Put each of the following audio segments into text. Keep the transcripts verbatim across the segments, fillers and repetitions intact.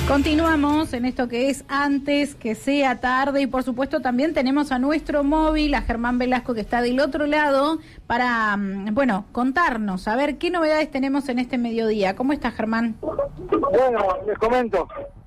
Continuamos en esto que es antes que sea tarde y por supuesto también tenemos a nuestro móvil, a Germán Velasco, que está del otro lado para, bueno, contarnos, a ver qué novedades tenemos en este mediodía. ¿Cómo estás, Germán? Bueno, les comento,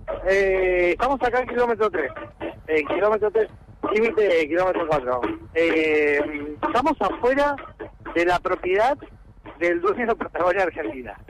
eh, estamos acá en kilómetro tres, eh, kilómetro tres, límite de kilómetro cuatro. Eh, estamos afuera de la propiedad del dueño de Patagonia Argentina.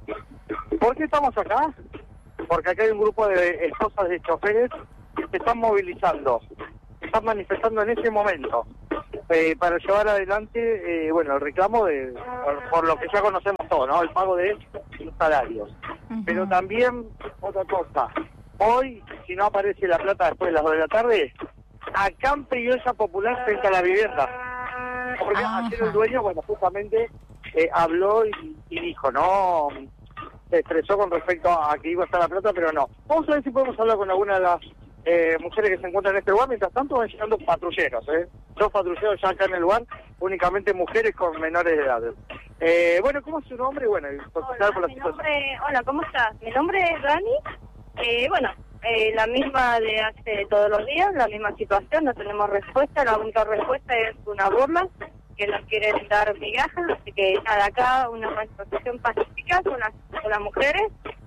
¿Por qué estamos acá? Porque acá hay un grupo de esposas de choferes que se están movilizando, se están manifestando en ese momento eh, para llevar adelante, eh, bueno, el reclamo de por, por lo que ya conocemos todos, ¿no? El pago de los salarios. Uh-huh. Pero también, otra cosa, hoy, si no aparece la plata después de las dos de la tarde, acampe y olla popular frente a la vivienda. Porque uh-huh. ayer el dueño, bueno, justamente eh, habló y, y dijo, no... se expresó con respecto a que iba a estar la plata, pero no. Vamos a ver si podemos hablar con alguna de las eh, mujeres que se encuentran en este lugar. Mientras tanto van llegando patrulleros, ¿eh? Dos patrulleros ya acá en el lugar, únicamente mujeres con menores de edad. Eh, bueno, ¿cómo es su nombre? Bueno, hola, por la mi nombre, hola, ¿cómo estás? Mi nombre es Dani. Eh, bueno, eh, la misma de hace todos los días, la misma situación, no tenemos respuesta. La única respuesta es una burla, que nos quieren dar migajas, así que nada, acá una manifestación pacífica con las, con las mujeres,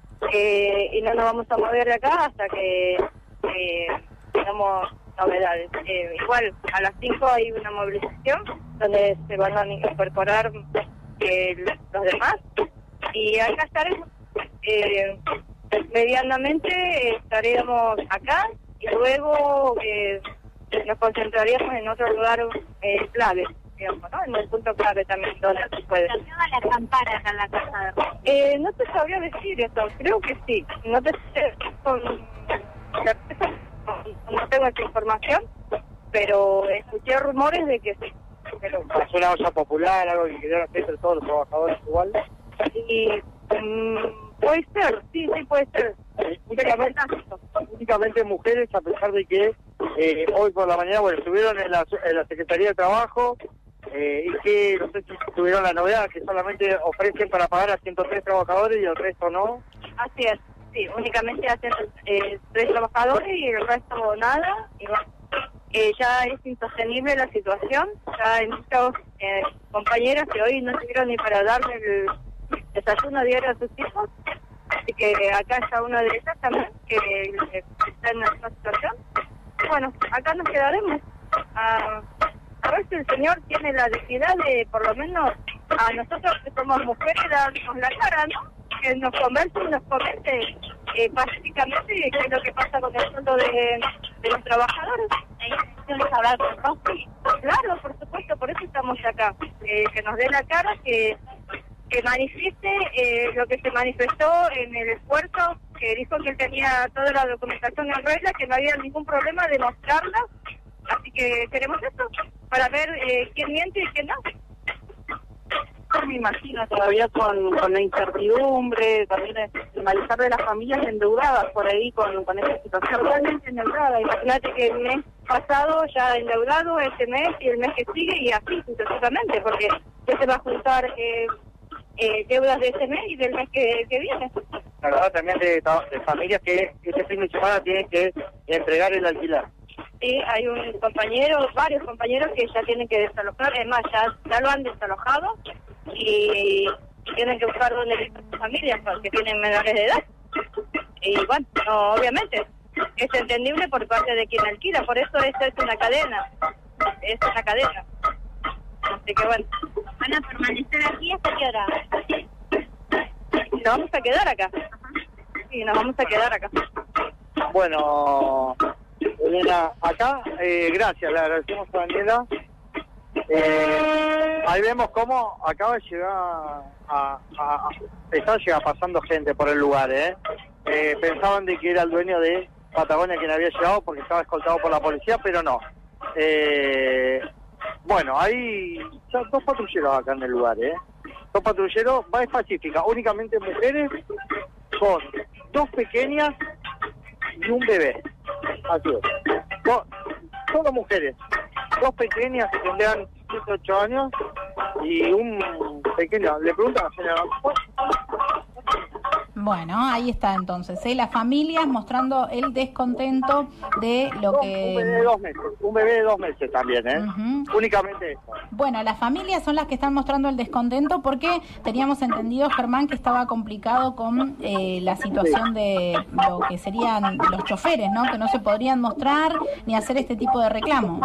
eh, y no nos vamos a mover de acá hasta que eh, tengamos novedades. Eh, igual, a las cinco hay una movilización donde se van a incorporar eh, los demás, y acá estaremos, eh, medianamente estaremos acá, y luego eh, nos concentraríamos en otro lugar eh, clave. Digamos, ¿no? En el punto clave también donde se puede. ¿Se va a acampar acá en la casa de Rosa? Eh, no te sabría decir eso, creo que sí. No te sé con certeza, no tengo esta información, pero escuché rumores de que sí. Pero... ¿es una olla popular, algo que querían hacer entre todos los trabajadores igual? Y um, puede ser, sí, sí puede ser. Eh, únicamente, únicamente mujeres, a pesar de que eh, hoy por la mañana, bueno, estuvieron en la, en la Secretaría de Trabajo, eh, y que no sé si tuvieron la novedad que solamente ofrecen para pagar a ciento tres trabajadores y el resto no. Así es, sí, únicamente hacen eh, tres trabajadores y el resto nada. Y bueno, eh, ya es insostenible la situación, ya hay muchos eh, compañeros que hoy no tuvieron ni para darle el desayuno diario a sus hijos, así que acá está una de ellas también que eh, está en la misma situación. Bueno, acá nos quedaremos a, a ver si el señor tiene la dignidad de, por lo menos, a nosotros que somos mujeres, darnos la cara, ¿no? Que nos converse y nos comente eh, pacíficamente qué es lo que pasa con el sueldo de, de los trabajadores. ¿Quieres hablar con Rosy? Claro, por supuesto, por eso estamos acá. Eh, que nos dé la cara, que, que manifieste eh, lo que se manifestó en el esfuerzo, que dijo que él tenía toda la documentación en regla, que no había ningún problema de mostrarla, así que queremos esto, para ver eh, quién miente y quién no. Yo me imagino todavía con, con la incertidumbre, también el malestar de las familias endeudadas por ahí con, con esta situación. Realmente endeudada, imagínate que el mes pasado ya endeudado, este mes y el mes que sigue, y así sucesivamente, porque ya se va a juntar eh, eh, deudas de este mes y del mes que, que viene. La verdad también de, de familias que este fin de semana tienen que entregar el alquiler. Sí, hay un compañero, varios compañeros que ya tienen que desalojar, además ya, ya lo han desalojado y, y tienen que buscar dónde vivir sus familias porque tienen menores de edad. Y bueno, no, obviamente es entendible por parte de quien alquila, por eso esto es una cadena, es una cadena. Así que bueno. ¿Van a permanecer aquí hasta qué hora? Nos vamos a quedar acá. Sí, nos vamos a quedar acá. Bueno, Elena, acá, eh, gracias, le agradecemos a Daniela. Eh, ahí vemos cómo acaba de llegar a, a, a está llega pasando gente por el lugar, ¿eh? Eh, pensaban de que era el dueño de Patagonia quien había llegado porque estaba escoltado por la policía, pero no. Eh, bueno, hay ya dos patrulleros acá en el lugar, ¿eh? Dos patrulleros, va es pacífica, únicamente mujeres con dos pequeñas y un bebé. Así es. Dos, solo mujeres. Dos pequeñas que tendrán siete, ocho años y un pequeño. Le preguntan a la señora, Bueno, ahí está entonces, ¿eh? Las familias mostrando el descontento de lo que... Un bebé de dos meses, un bebé de dos meses también, ¿eh? Uh-huh. Únicamente eso. Bueno, las familias son las que están mostrando el descontento porque teníamos entendido, Germán, que estaba complicado con eh, la situación de lo que serían los choferes, ¿no? Que no se podrían mostrar ni hacer este tipo de reclamo.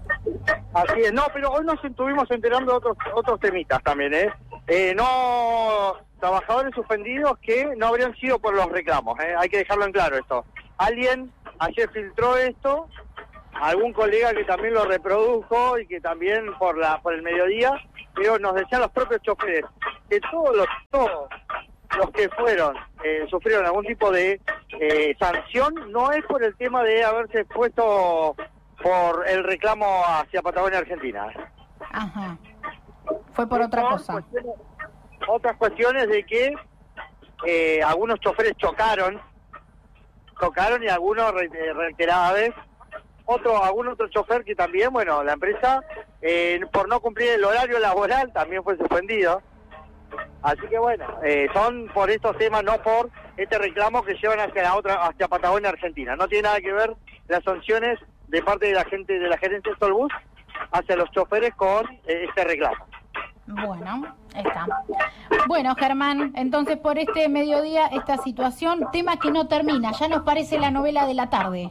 Así es, no, pero hoy nos estuvimos enterando de otros, otros temitas también, ¿eh? Eh, no... Trabajadores suspendidos que no habrían sido por los reclamos, ¿eh? Hay que dejarlo en claro esto. Alguien ayer filtró esto, algún colega que también lo reprodujo y que también por la por el mediodía, pero nos decían los propios choferes que todos los todos los que fueron eh, sufrieron algún tipo de eh, sanción, no es por el tema de haberse expuesto por el reclamo hacia Patagonia Argentina. Ajá. Fue por otra cosa. Otras cuestiones de que eh, algunos choferes chocaron, chocaron y algunos reiteradas vez, otro, algún otro chofer que también, bueno, la empresa eh, por no cumplir el horario laboral también fue suspendido. Así que bueno, eh, son por estos temas, no por este reclamo que llevan hacia la otra, hacia Patagonia Argentina. No tiene nada que ver las sanciones de parte de la gente de la gerencia de Solbus hacia los choferes con eh, este reclamo. Bueno, está. Bueno, Germán, entonces por este mediodía, esta situación, tema que no termina, ya nos parece la novela de la tarde.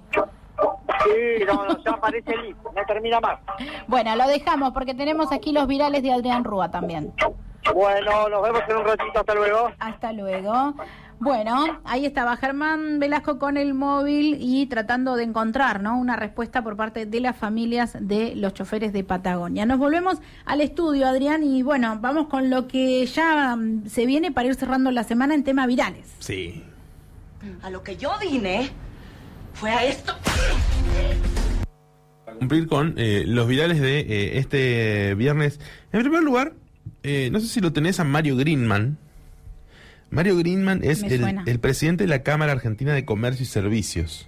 Sí, no, no, ya parece listo, no termina más. Bueno, lo dejamos porque tenemos aquí los virales de Adrián Rúa también. Bueno, nos vemos en un ratito, hasta luego. Hasta luego. Bueno, ahí estaba Germán Velasco con el móvil y tratando de encontrar, ¿no?, una respuesta por parte de las familias de los choferes de Patagonia. Nos volvemos al estudio, Adrián, y bueno, vamos con lo que ya se viene para ir cerrando la semana en temas virales. Sí. A lo que yo vine fue a esto. Cumplir con eh, los virales de eh, este viernes. En primer lugar, eh, no sé si lo tenés a Mario Greenman. Mario Greenman es el, el presidente de la Cámara Argentina de Comercio y Servicios.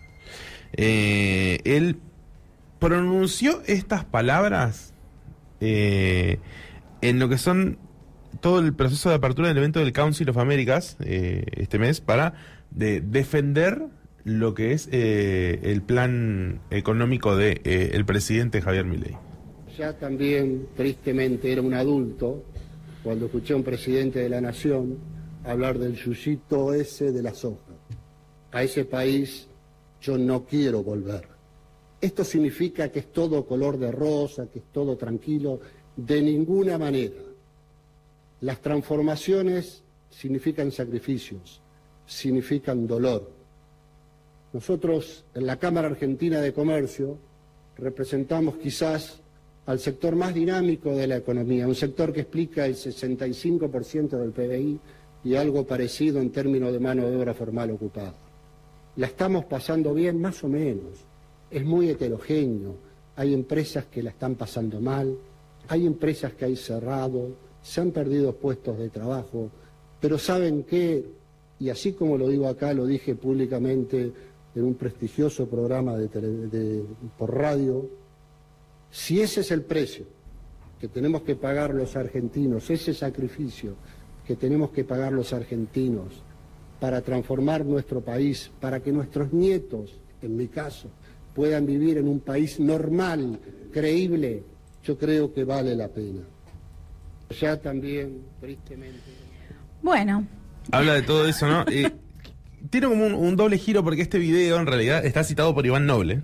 Eh, él pronunció estas palabras eh, en lo que son todo el proceso de apertura del evento del Council of Americas eh, este mes para de, defender lo que es eh, el plan económico de eh, el presidente Javier Milei. Ya también, tristemente, era un adulto cuando escuché a un presidente de la Nación hablar del yuyito ese de la soja. A ese país yo no quiero volver. ¿Esto significa que es todo color de rosa, que es todo tranquilo? De ninguna manera. Las transformaciones significan sacrificios, significan dolor. Nosotros, en la Cámara Argentina de Comercio, representamos quizás al sector más dinámico de la economía, un sector que explica el sesenta y cinco por ciento del P B I y algo parecido en términos de mano de obra formal ocupada. La estamos pasando bien, más o menos. Es muy heterogéneo. Hay empresas que la están pasando mal, hay empresas que hay cerrado, se han perdido puestos de trabajo, pero ¿saben qué? Y así como lo digo acá, lo dije públicamente en un prestigioso programa de tele, de, por radio, si ese es el precio que tenemos que pagar los argentinos, ese sacrificio que tenemos que pagar los argentinos para transformar nuestro país, para que nuestros nietos, en mi caso, puedan vivir en un país normal, creíble, yo creo que vale la pena. Ya también, tristemente... Bueno. Habla de todo eso, ¿no? Eh, tiene como un, un doble giro porque este video en realidad está citado por Iván Noble,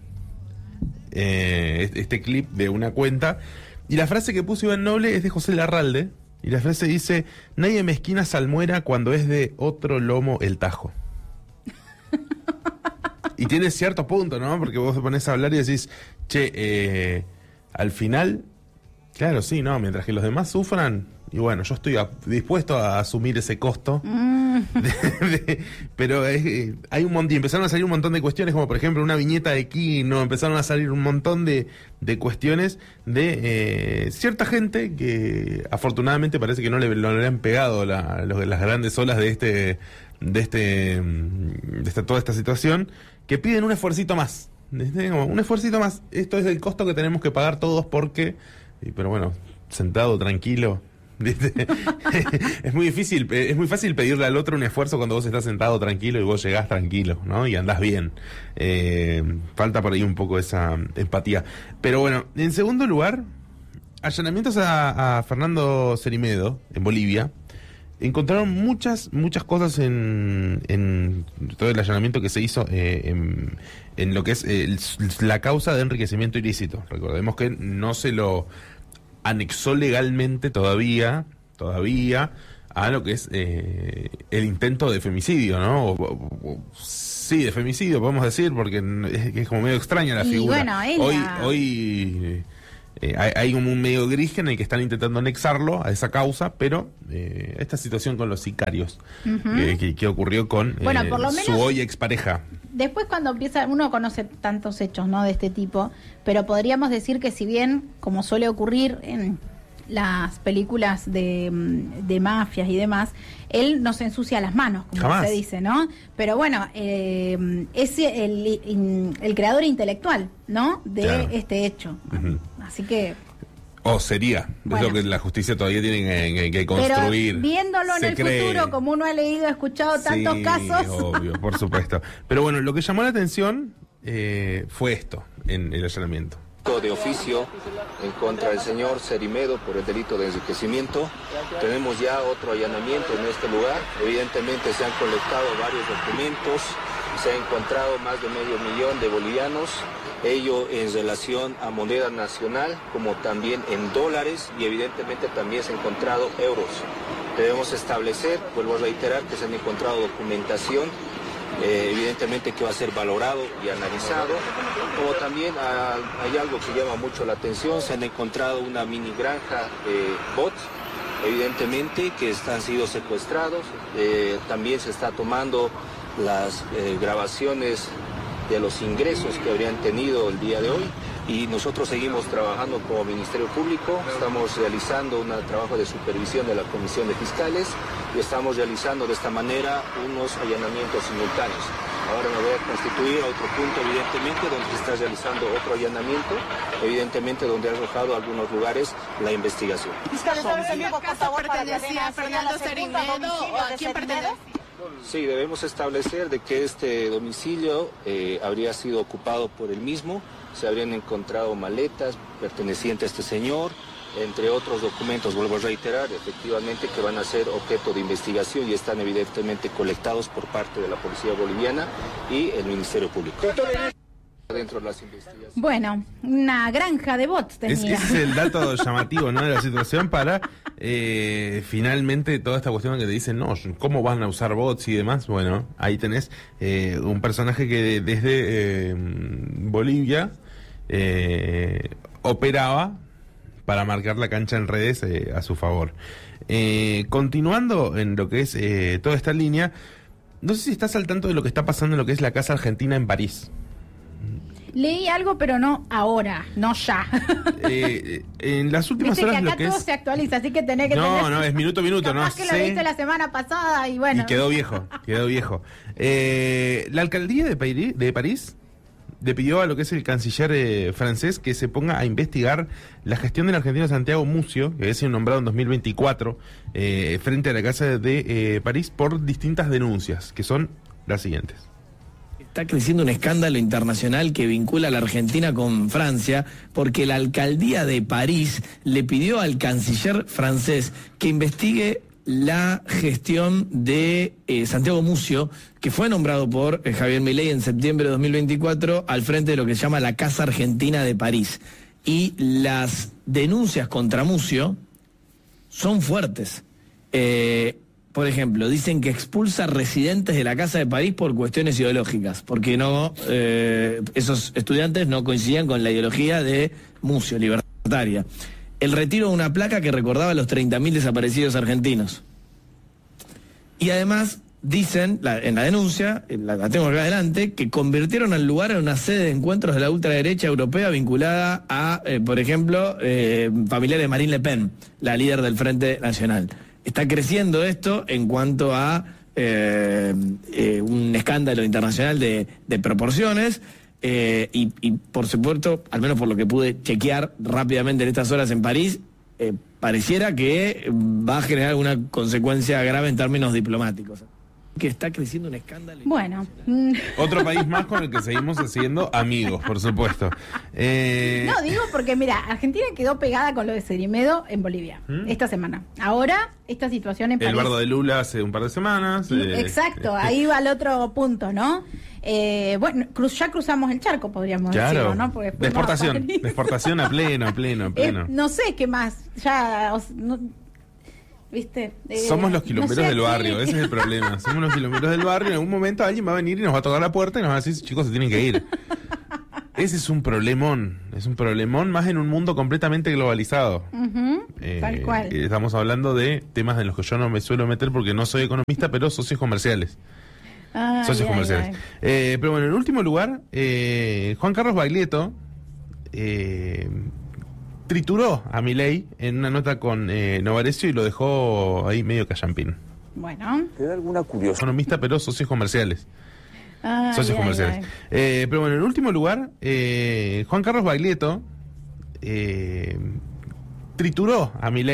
eh, este clip de una cuenta, y la frase que puso Iván Noble es de José Larralde. Y la frase dice: nadie mezquina salmuera cuando es de otro lomo el tajo. Y tiene cierto punto, ¿no? Porque vos te pones a hablar y decís, che, eh, al final, claro, sí, ¿no? Mientras que los demás sufran, y bueno, yo estoy a, dispuesto a asumir ese costo. Mm. De, de, pero eh, hay un montón, y empezaron a salir un montón de cuestiones, como por ejemplo una viñeta de Kino, empezaron a salir un montón de, de cuestiones de eh, cierta gente que afortunadamente parece que no le, no le han pegado la, los, las grandes olas de este, de este, de esta, toda esta situación, que piden un esfuercito más, un esfuercito más. Esto es el costo que tenemos que pagar todos porque, pero bueno, sentado tranquilo, ¿viste? Es muy difícil, es muy fácil pedirle al otro un esfuerzo cuando vos estás sentado tranquilo y vos llegás tranquilo, ¿no? Y andás bien. Eh, falta por ahí un poco esa empatía. Pero bueno, en segundo lugar, allanamientos a, a Fernando Cerimedo, en Bolivia. Encontraron muchas, muchas cosas en, en todo el allanamiento que se hizo eh, en, en lo que es eh, la causa de enriquecimiento ilícito. Recordemos que no se lo anexó legalmente todavía, todavía a lo que es eh, el intento de femicidio, ¿no? O, o, o, sí, de femicidio, podemos decir, porque es, es como medio extraña la y figura. Bueno, ella... Hoy, hoy eh, hay, hay como un medio gris en el que están intentando anexarlo a esa causa, pero eh, esta situación con los sicarios uh-huh. eh, que, que ocurrió con bueno, eh, por lo menos, su hoy expareja. Después cuando empieza, uno conoce tantos hechos, ¿no?, de este tipo, pero podríamos decir que si bien, como suele ocurrir en las películas de, de mafias y demás, él no se ensucia las manos, como Jamás. se dice, ¿no? Pero bueno, eh, es el, el creador intelectual, ¿no?, de claro. este hecho. Uh-huh. Así que... O oh, sería, bueno. Es lo que la justicia todavía tiene que, que construir. Pero viéndolo en el cree. futuro, como uno ha leído, escuchado sí, tantos casos. Obvio, por supuesto. Pero bueno, lo que llamó la atención eh, fue esto, en el allanamiento. De oficio en contra del señor Cerimedo por el delito de enriquecimiento. Tenemos ya otro allanamiento en este lugar. Evidentemente se han colectado varios documentos, se ha encontrado más de medio millón de bolivianos, ello en relación a moneda nacional como también en dólares, y evidentemente también se han encontrado euros. Debemos establecer, vuelvo a reiterar, que se han encontrado documentación Eh, evidentemente que va a ser valorado y analizado, como también ah, hay algo que llama mucho la atención. Se han encontrado una mini granja de bots, evidentemente que están sido secuestrados. Eh, también se está tomando las eh, grabaciones de los ingresos que habrían tenido el día de hoy, y nosotros seguimos trabajando como Ministerio Público. Estamos realizando un trabajo de supervisión de la Comisión de Fiscales y estamos realizando de esta manera unos allanamientos simultáneos. Ahora me voy a constituir a otro punto, evidentemente, donde se está realizando otro allanamiento, evidentemente donde ha arrojado algunos lugares la investigación. ¿La casa pertenecía a Fernando Cerimedo o a quién pertenece? Sí, debemos establecer de que este domicilio eh, habría sido ocupado por él mismo. Se habrían encontrado maletas pertenecientes a este señor, entre otros documentos, vuelvo a reiterar, efectivamente que van a ser objeto de investigación y están evidentemente colectados por parte de la Policía Boliviana y el Ministerio Público. Dentro de las investigaciones. Bueno, una granja de bots tenía. Es, ese es el dato llamativo, ¿no?, de la situación para eh, finalmente toda esta cuestión que te dicen, no, ¿cómo van a usar bots y demás? Bueno, ahí tenés eh, un personaje que desde eh, Bolivia eh, operaba para marcar la cancha en redes eh, a su favor. Eh, continuando en lo que es eh, toda esta línea, no sé si estás al tanto de lo que está pasando en lo que es la Casa Argentina en París. Leí algo, pero no ahora, no ya. Eh, en las últimas Viste horas que acá lo que todo es... se actualiza, así que tenés que no, tener... No, no, es minuto a minuto, ¿no? Capaz que lo sé... viste la semana pasada y bueno... Y quedó viejo, quedó viejo. Eh, la alcaldía de París, de París le pidió a lo que es el canciller eh, francés que se ponga a investigar la gestión del argentino Santiago Mucio, que había sido nombrado en dos mil veinticuatro, eh, frente a la Casa de eh, París por distintas denuncias, que son las siguientes. Está creciendo un escándalo internacional que vincula a la Argentina con Francia, porque la alcaldía de París le pidió al canciller francés que investigue la gestión de eh, Santiago Mucio, que fue nombrado por eh, Javier Milei en septiembre de dos mil veinticuatro al frente de lo que se llama la Casa Argentina de París. Y las denuncias contra Mucio son fuertes. Eh, Por ejemplo, dicen que expulsa residentes de la Casa de París por cuestiones ideológicas, porque no eh, esos estudiantes no coincidían con la ideología de Mucio, libertaria. El retiro de una placa que recordaba a los treinta mil desaparecidos argentinos. Y además dicen, la, en la denuncia, la, la tengo acá adelante, que convirtieron al lugar en una sede de encuentros de la ultraderecha europea vinculada a, eh, por ejemplo, eh, familiares de Marine Le Pen, la líder del Frente Nacional. Está creciendo esto en cuanto a eh, eh, un escándalo internacional de, de proporciones eh, y, y, por supuesto, al menos por lo que pude chequear rápidamente en estas horas en París, eh, pareciera que va a generar una consecuencia grave en términos diplomáticos. Que está creciendo un escándalo. Bueno. Otro país más con el que seguimos siendo amigos, por supuesto. Eh... No, digo porque, mira, Argentina quedó pegada con lo de Cerimedo en Bolivia ¿Mm? esta semana. Ahora, esta situación en El bardo de Lula hace un par de semanas. Eh... Exacto, ahí va el otro punto, ¿no? Eh, bueno, cruz, ya cruzamos el charco, podríamos claro. decirlo, ¿no? Porque de exportación, de exportación a pleno, a pleno, a pleno. Eh, no sé qué más, ya... Os, no, ¿viste? Eh, Somos los quilomberos no sé del barrio, ese es el problema. Somos los quilomberos del barrio. En algún momento alguien va a venir y nos va a tocar la puerta y nos va a decir, chicos, se tienen que ir. Ese es un problemón. Es un problemón más en un mundo completamente globalizado. Uh-huh, eh, tal cual. Estamos hablando de temas en los que yo no me suelo meter porque no soy economista, pero socios comerciales. Ay, socios ay, comerciales. Ay. Eh, pero bueno, en último lugar, eh, Juan Carlos Baglietto eh, trituró a Milei en una nota con eh, Novarecio y lo dejó ahí medio callampín. Bueno. ¿Te da alguna curiosidad? Economista, pero socios comerciales. Ay, socios ay, comerciales. ay. Eh, pero bueno, en último lugar, eh, Juan Carlos Baglietto eh, trituró a Milei